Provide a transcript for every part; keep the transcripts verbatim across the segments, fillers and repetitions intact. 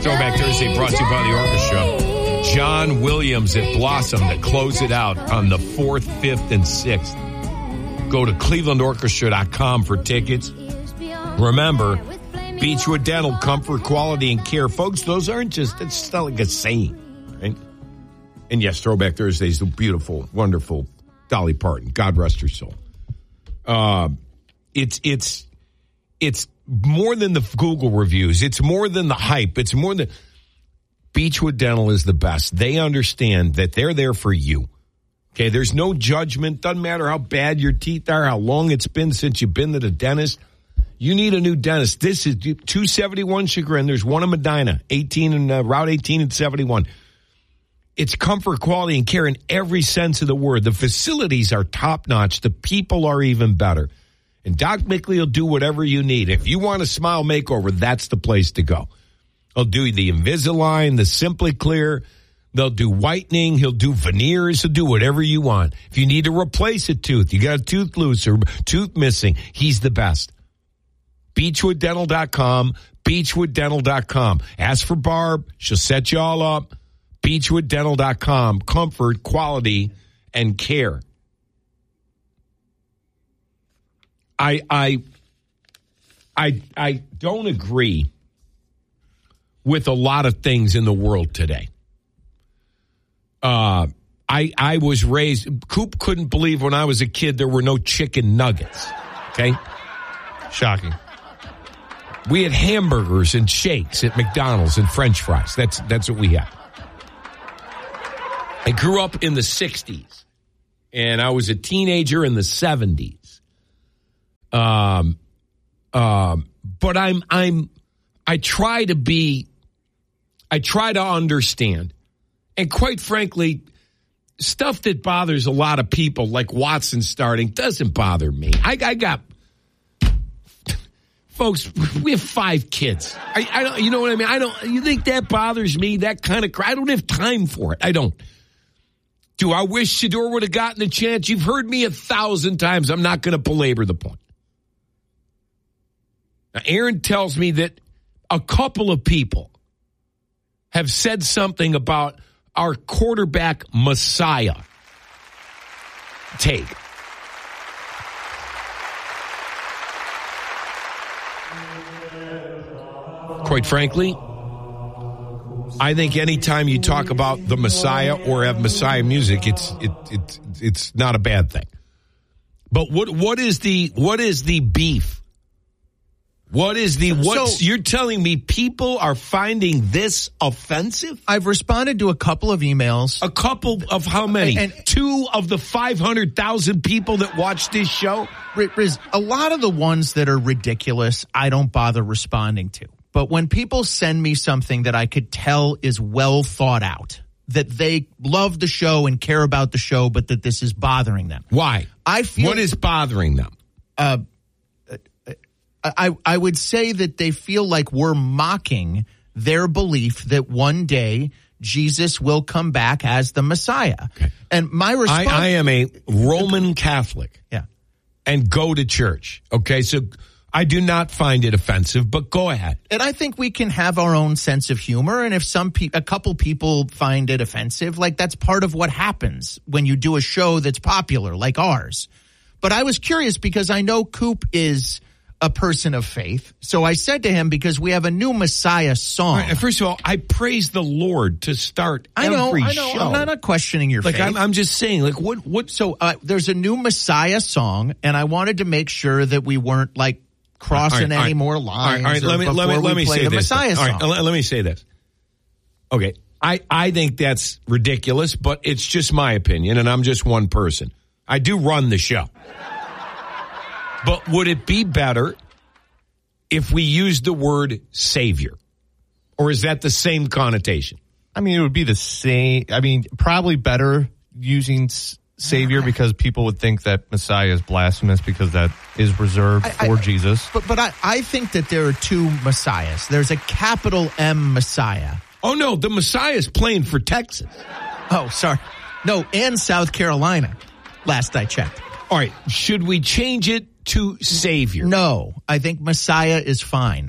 Throwback Thursday brought to you by the orchestra. John Williams at Blossom to close it out on the fourth, fifth, and sixth. Go to cleveland orchestra dot com for tickets. Remember, Beechwood Dental, comfort, quality, and care. Folks, those aren't just, it's just not like a saying, right? And yes, Throwback Thursday is the beautiful, wonderful Dolly Parton. God rest her soul. Uh, it's, it's, it's more than the Google reviews. It's more than the hype. It's more than, Beechwood Dental is the best. They understand that they're there for you. Okay, there's no judgment. Doesn't matter how bad your teeth are, how long it's been since you've been to the dentist. You need a new dentist. This is two seventy-one Chagrin. There's one in Medina, eighteen and uh, Route eighteen and seventy-one. It's comfort, quality, and care in every sense of the word. The facilities are top-notch. The people are even better. And Doc Mickley will do whatever you need. If you want a smile makeover, that's the place to go. He'll do the Invisalign, the Simply Clear. They'll do whitening. He'll do veneers. He'll do whatever you want. If you need to replace a tooth, you got a tooth loose or tooth missing, he's the best. beechwood dental dot com, beechwood dental dot com. Ask for Barb. She'll set you all up. beechwood dental dot com. Comfort, quality, and care. I I I I don't agree with a lot of things in the world today. Uh, I I was raised, Coop couldn't believe when I was a kid there were no chicken nuggets. Okay? Shocking. We had hamburgers and shakes at McDonald's and French fries. That's that's what we had. I grew up in the sixties, and I was a teenager in the seventies. Um, um, but I'm I'm I try to be, I try to understand, and quite frankly, stuff that bothers a lot of people, like Watson starting, doesn't bother me. I, I got. Folks, we have five kids. I, I don't, you know what I mean? I don't. You think that bothers me? That kind of. I don't have time for it. I don't. Do I wish Shedeur would have gotten a chance? You've heard me a thousand times. I'm not going to belabor the point. Now, Aaron tells me that a couple of people have said something about our quarterback Messiah take. Quite frankly, I think anytime you talk about the Messiah or have Messiah music, it's it, it it's not a bad thing. But what what is the what is the beef? What is the what? So, you're telling me people are finding this offensive? I've responded to a couple of emails. A couple of how many? And, Two of the five hundred thousand people that watch this show? Riz, a lot of the ones that are ridiculous, I don't bother responding to. But when people send me something that I could tell is well thought out, that they love the show and care about the show, but that this is bothering them. Why? I feel what is bothering them? Uh, I, I would say that they feel like we're mocking their belief that one day Jesus will come back as the Messiah. Okay. And my response... I, I am a Roman Catholic. Yeah. And go to church. Okay, so... I do not find it offensive, but go ahead. And I think we can have our own sense of humor. And if some pe- a couple people find it offensive, like that's part of what happens when you do a show that's popular like ours. But I was curious because I know Coop is a person of faith. So I said to him, because we have a new Messiah song. Right, first of all, I praise the Lord to start I know, every I know. show. I'm not, not questioning your like, faith. I'm, I'm just saying, like, what? what? So uh, there's a new Messiah song, and I wanted to make sure that we weren't like crossing right, any right. more lines. All right, all right, let me let me let me say the this. Messiah All right, song. let, let me say this. Okay, I I think that's ridiculous, but it's just my opinion, and I'm just one person. I do run the show, but would it be better if we used the word Savior, or is that the same connotation? I mean, it would be the same. I mean, probably better using Savior because people would think that Messiah is blasphemous because that is reserved I, for I, Jesus. But but I, I think that there are two Messiahs. There's a capital M Messiah. Oh, no, the Messiah is playing for Texas. Oh, sorry. No, and South Carolina, last I checked. All right, should we change it to Savior? No, I think Messiah is fine.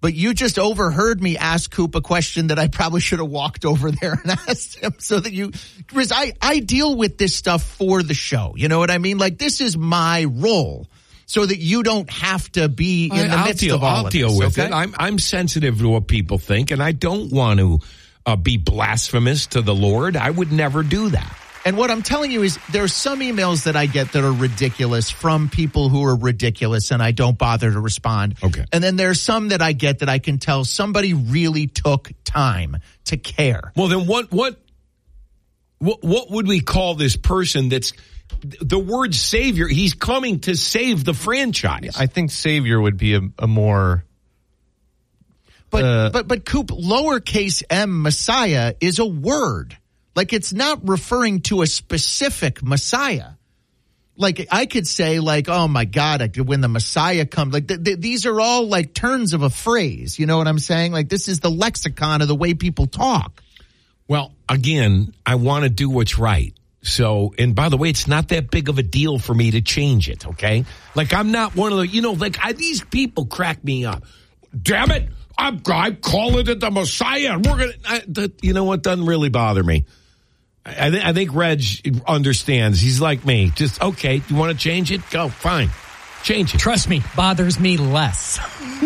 But you just overheard me ask Coop a question that I probably should have walked over there and asked him so that you, because I, I deal with this stuff for the show. You know what I mean? Like, this is my role so that you don't have to be in the I'll midst deal, of all I'll of deal this, with okay? it. I'm, I'm sensitive to what people think, and I don't want to uh, be blasphemous to the Lord. I would never do that. And what I'm telling you is there are some emails that I get that are ridiculous from people who are ridiculous, and I don't bother to respond. Okay. And then there's some that I get that I can tell somebody really took time to care. Well, then what, what, what, what would we call this person that's the word savior? He's coming to save the franchise. I think savior would be a, a more... But, uh, but, but Coop, lowercase m Messiah is a word. Like, it's not referring to a specific Messiah. Like, I could say, like, oh, my God, when the Messiah comes. Like, th- th- these are all, like, turns of a phrase. You know what I'm saying? Like, this is the lexicon of the way people talk. Well, again, I want to do what's right. So, and by the way, it's not that big of a deal for me to change it, okay? Like, I'm not one of the, you know, like, I, these people crack me up. Damn it, I'm, I'm calling it the Messiah, and we're going to, you know what, doesn't really bother me. I, th- I think Reg understands. He's like me. Just, okay, you want to change it? Go, fine. Change it. Trust me, bothers me less.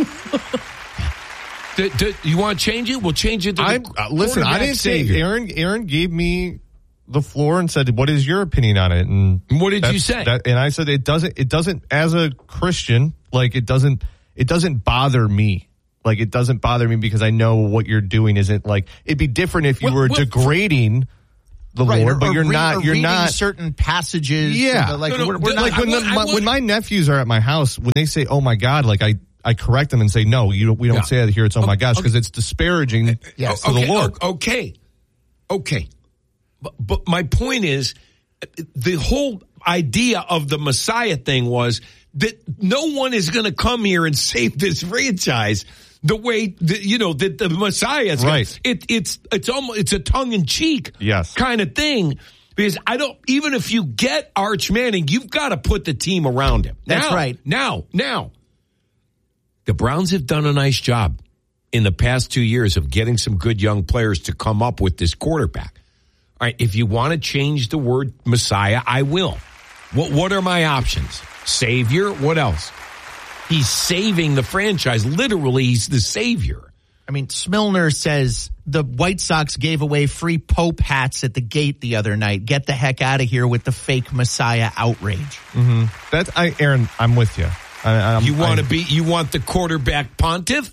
do, do, you want to change it? We'll change it to the I'm, uh, listen, I didn't savior. say Aaron. Aaron gave me the floor and said, "What is your opinion on it?" And what did you say? That, and I said, "It doesn't. It doesn't. As a Christian, like it doesn't. It doesn't bother me. Like it doesn't bother me because I know what you're doing isn't like. It'd be different if you well, were well, degrading." The right, Lord, or, but or you're re- not. You're reading not certain passages. Yeah, like no, no, we're, we're like, not. when, want, the, my, want, when my nephews are at my house, when they say, "Oh my God," like I, I correct them and say, "No, you don't. We don't Yeah. say that here. It's oh my gosh," because okay. it's disparaging Yes. to okay, the Lord. Okay, okay, but, but my point is, the whole idea of the Messiah thing was that no one is going to come here and save this franchise the way that, you know, that the Messiah is. Right. It, it's it's almost it's a tongue in cheek Yes. kind of thing. Because I don't, even if you get Arch Manning, you've got to put the team around him. That's now, right. Now, now, the Browns have done a nice job in the past two years of getting some good young players to come up with this quarterback. All right, if you want to change the word Messiah, I will. What What are my options? Savior? What else? He's saving the franchise. Literally, he's the savior. I mean, Smilner says the White Sox gave away free Pope hats at the gate the other night. Get the heck out of here with the fake Messiah outrage. Mm-hmm. That's I, Aaron. I'm with you. I, I'm, You want to I, be? You want the quarterback pontiff?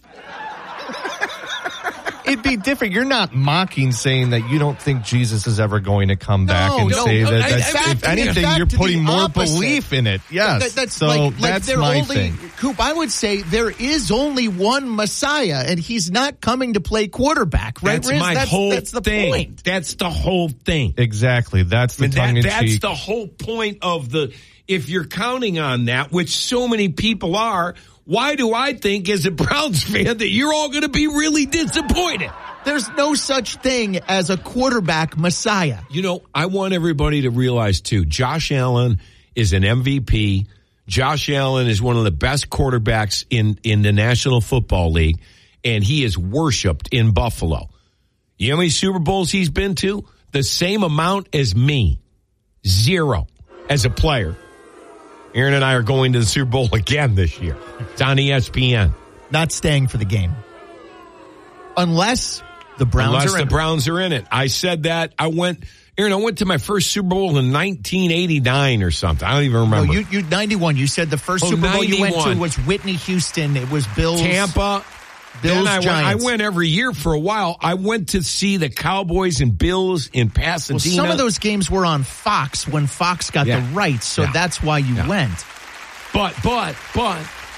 It'd be different. You're not mocking, saying that you don't think Jesus is ever going to come back No, and no, say no, that. in That's, fact- if in anything, fact, you're to the putting more opposite. belief in it. Yes. That- that's so like, like that's they're my only, thing. Coop, I would say there is only one Messiah, and he's not coming to play quarterback, right? That's Riz? my that's, whole that's the thing. point. That's the whole thing. Exactly. That's the I mean, tongue that, in that's cheek. the whole point of the, if you're counting on that, which so many people are, why do I think as a Browns fan that you're all going to be really disappointed? There's no such thing as a quarterback Messiah. You know, I want everybody to realize too, Josh Allen is an M V P. Josh Allen is one of the best quarterbacks in, in the National Football League, and he is worshipped in Buffalo. You know how many Super Bowls he's been to? The same amount as me. Zero as a player. Aaron and I are going to the Super Bowl again this year. It's on E S P N. Not staying for the game. Unless the Browns Unless are in the Browns are in it. I said that. I went, Aaron, I went to my first Super Bowl in nineteen eighty-nine or something. I don't even remember. No, you, you ninety-one. You said the first Oh, Super Bowl you went to ninety-one. was Whitney Houston. It was Bills. Tampa. Bills, Then I went, I Giants. went every year for a while. I went to see the Cowboys and Bills in Well, Pasadena. some of those games were on Fox when Fox got Yeah. the rights, so Yeah. that's why you Yeah. went. But, but, but,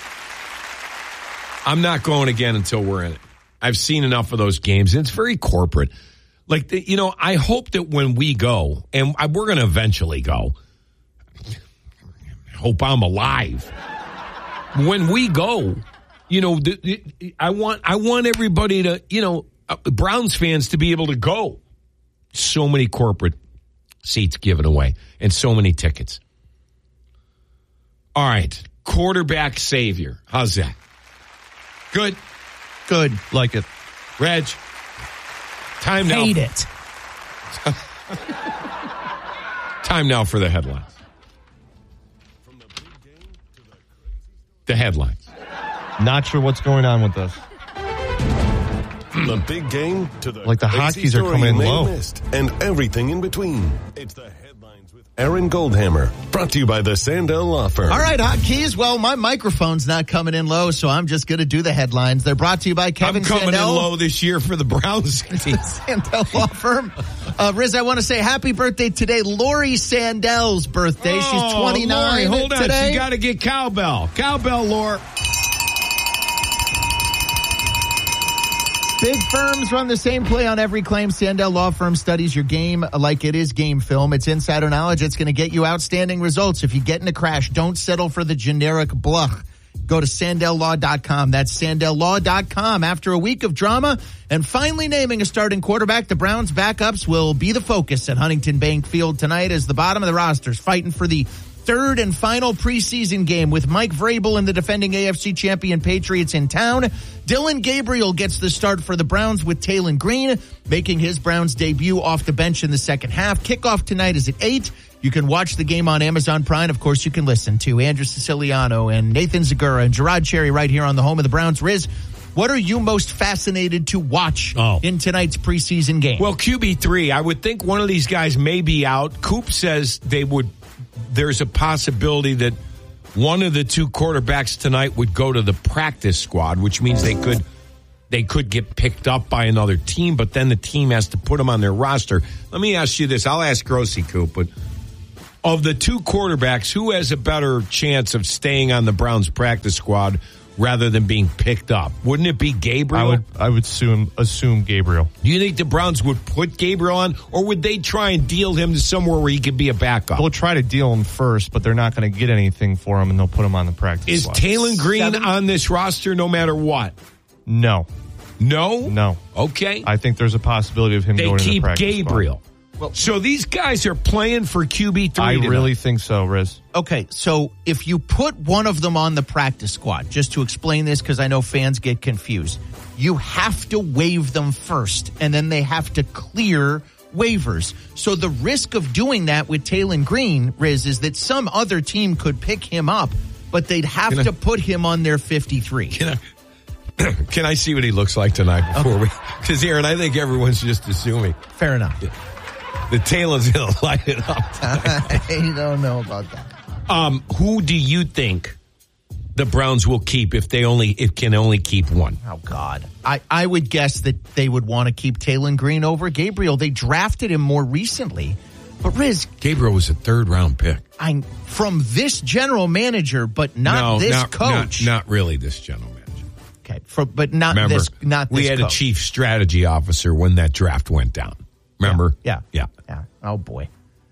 I'm not going again until we're in it. I've seen enough of those games, and it's very corporate. Like, the, you know, I hope that when we go, and I, we're going to eventually go, I hope I'm alive. When we go, you know, the, the, I want I want everybody to, you know, uh, Browns fans to be able to go. So many corporate seats given away, and so many tickets. All right, quarterback savior. How's that? Good. Good. Like it. Reg, time now. Hate it. Time now for the headlines. The headlines. Not sure what's going on with this. The big game to the Like the crazy Hotkeys are story coming in you may low. have missed, and everything in between. It's the headlines with Aaron Goldhammer, brought to you by the Sandell Law Firm. All right, hotkeys. Well, my microphone's not coming in low, so I'm just going to do the headlines. They're brought to you by Kevin I'm coming Sandell. in low this year for the Browns team. Sandell Law Firm. Uh, Riz, I want to say happy birthday today. Lori Sandell's birthday. She's Oh, twenty-nine Lori, hold on. today. You got to get cowbell. Cowbell, Lore. Big firms run the same play on every claim. Sandell Law Firm studies your game like it is game film. It's insider knowledge. It's going to get you outstanding results. If you get in a crash, don't settle for the generic bluff. Go to Sandell Law dot com. That's Sandell Law dot com. After a week of drama and finally naming a starting quarterback, the Browns' backups will be the focus at Huntington Bank Field tonight as the bottom of the roster's fighting for the third and final preseason game with Mike Vrabel and the defending A F C champion Patriots in town. Dylan Gabriel gets the start for the Browns with Taylon Green making his Browns debut off the bench in the second half. Kickoff tonight is at eight. You can watch the game on Amazon Prime. Of course, you can listen to Andrew Siciliano and Nathan Zagura and Gerard Cherry right here on the home of the Browns. Riz, what are you most fascinated to watch Oh. in tonight's preseason game? Well, Q B three, I would think one of these guys may be out. Coop says they would. There's a possibility that one of the two quarterbacks tonight would go to the practice squad, which means they could they could get picked up by another team, but then the team has to put them on their roster. Let me ask you this. I'll ask Grossi, Coop, but of the two quarterbacks, who has a better chance of staying on the Browns practice squad rather than being picked up? Wouldn't it be Gabriel? I would I would assume assume Gabriel. Do you think the Browns would put Gabriel on, or would they try and deal him to somewhere where he could be a backup? They'll try to deal him first, but they're not going to get anything for him, and they'll put him on the practice Is squad. Taylon Green Seven? on this roster no matter what? No, No? no. Okay. I think there's a possibility of him They going to the keep practice Gabriel. Well- so these guys are playing for Q B three squad. I tonight. really think so, Riz. Okay, so if you put one of them on the practice squad, just to explain this because I know fans get confused, you have to waive them first, and then they have to clear waivers. So the risk of doing that with Taylon Green, Riz, is that some other team could pick him up, but they'd have Can I- to put him on their fifty-three. Can I, can I see what he looks like tonight before we? Because Aaron, I think everyone's just assuming Fair enough. the Taylor's going to light it up. I don't know about that. Um, who do you think the Browns will keep if they only if can only keep one? Oh, God. I, I would guess that they would want to keep Taylon Green over Gabriel. They drafted him more recently. But, Riz, Gabriel was a third round pick. I'm from this general manager, but not no, this not, coach. Not, not really this general manager. Okay, for, but not Remember, this. Not this we had coach. a chief strategy officer when that draft went down. Remember? Yeah, Yeah. yeah. Oh boy.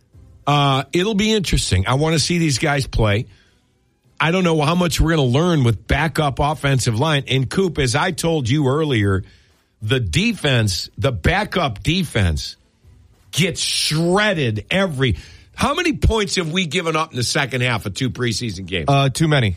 Uh, it'll be interesting. I want to see these guys play. I don't know how much we're going to learn with backup offensive line. And Coop, as I told you earlier, the defense, the backup defense gets shredded every. How many points have we given up in the second half of two preseason games? Uh, too many.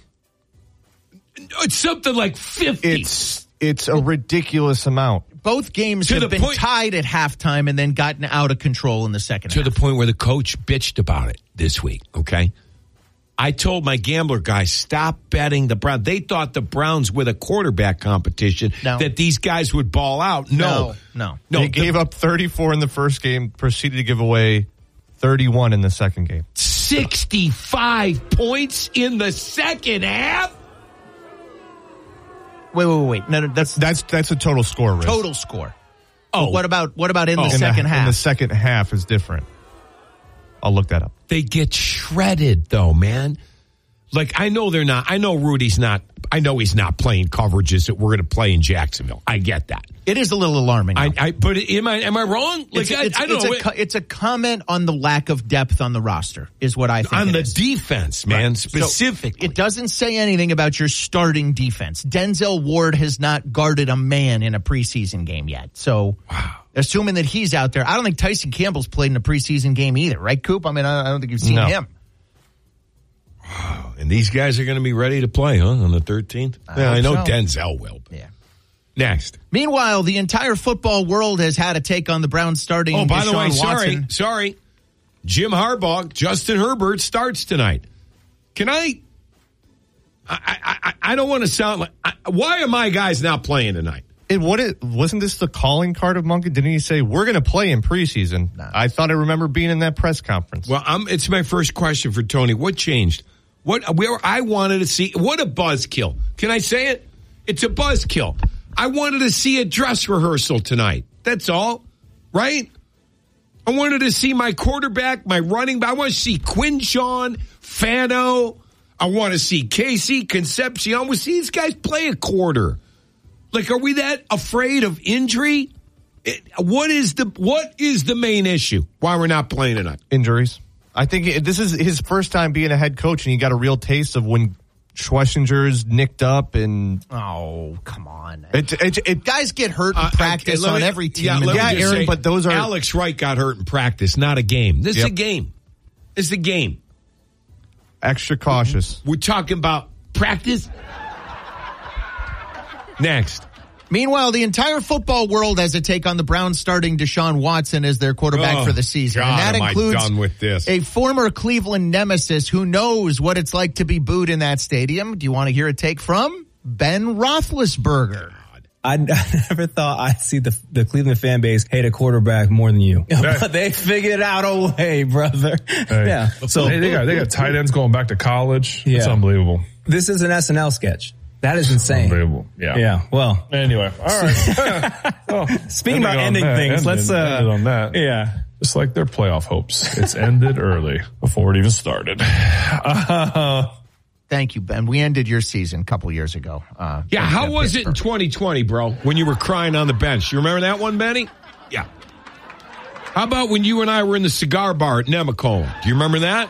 It's something like fifty. It's it's a ridiculous amount. Both games To have the been point- tied at halftime and then gotten out of control in the second to half. the point where the coach bitched about it this week, okay? I told my gambler guys, stop betting the Browns. They thought the Browns with a quarterback competition No. that these guys would ball out. No. no, No, they the- gave up thirty-four in the first game, proceeded to give away thirty-one in the second game. sixty-five points in the second half? Wait, wait, wait, wait. No, no, that's That's that's a total score, Riz. total score. Oh, But what about what about in Oh. the In second the, half? In the second half is different. I'll look that up. they get shredded, though, man. Like, I know they're not. I know Rudy's not. I know he's not playing coverages that we're going to play in Jacksonville. I get that. It is a little alarming. I, though. I but am I am I wrong? Like it's, I, it's, I don't it's know. A, co- it's a comment on the lack of depth on the roster, is what I think. on it the is. defense, man, So, specifically. it doesn't say anything about your starting defense. Denzel Ward has not guarded a man in a preseason game yet. So, Wow. assuming that he's out there, I don't think Tyson Campbell's played in a preseason game either, right, Coop? I mean, I I don't think you've seen No. him. And these guys are going to be ready to play, huh, on the thirteenth? I Yeah, I hope know so. Denzel will. But Yeah. Next. Meanwhile, the entire football world has had a take on the Browns starting Oh, by the Deshaun way, sorry, Watson. sorry. Jim Harbaugh, Justin Herbert starts tonight. Can I? I I, I don't want to sound like. I, why are my guys not playing tonight? It what it wasn't this the calling card of Monkey? Didn't he say we're going to play in preseason? Nah. I thought I remember being in that press conference. Well, I'm, it's my first question for Tony. What changed? What where I wanted to see? What a buzzkill! Can I say it? It's a buzzkill. I wanted to see a dress rehearsal tonight. That's all, right? I wanted to see my quarterback, my running back. I want to see Quinshawn, Fano. I want to see Casey, Concepcion. I want to see these guys play a quarter. Like, are we that afraid of injury? It, what is the what is the main issue? Why we're not playing tonight? Injuries. I think it, this is his first time being a head coach, and he got a real taste of when Schwarzenegger's nicked up and Oh, come on. it, it, it, Guys get hurt in Uh, practice okay, let on me- every team. Yeah, and let me Yeah, just Aaron, say, but those are- Alex Wright got hurt in practice, not a game. This is Yep. a game. It's a game. extra cautious. We're talking about practice. Next. Meanwhile, the entire football world has a take on the Browns starting Deshaun Watson as their quarterback Oh, for the season. God, and that am I includes done with this. a former Cleveland nemesis who knows what it's like to be booed in that stadium. Do you want to hear a take from Ben Roethlisberger? I, I never thought I'd see the the Cleveland fan base hate a quarterback more than you. But they figured out a way, brother. Hey, Yeah. So they, they got they got tight ends going back to college. It's Yeah. unbelievable. this is an S N L sketch. That is insane. Unbelievable. Yeah. Yeah. Well, Anyway, all right. Oh, speaking about ending on that, things, let's, uh, ended on that. yeah. Just like their playoff hopes. It's ended early before it even started. Uh, Thank you, Ben. We ended your season a couple years ago. Uh, Yeah, in, how uh, was it in Pittsburgh. twenty twenty, bro, when you were crying on the bench? You remember that one, Benny? Yeah. How about when you and I were in the cigar bar at Nemacolin? Do you remember that?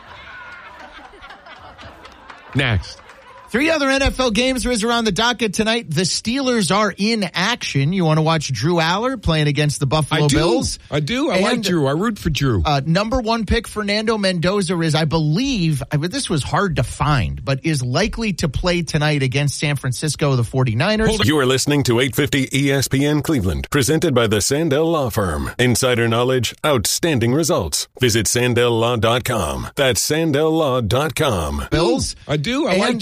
Next. Three other N F L games are on the docket tonight. The Steelers are in action. You want to watch Drew Aller playing against the Buffalo I do. Bills? I do. I like And, Drew. I root for Drew. Uh, number one pick Fernando Mendoza is, I believe, I, this was hard to find, but is likely to play tonight against San Francisco, the 49ers. You are listening to eight fifty E S P N Cleveland, presented by the Sandell Law Firm. Insider knowledge, outstanding results. Visit sandell law dot com. That's sandell law dot com. Bills. I do. I and like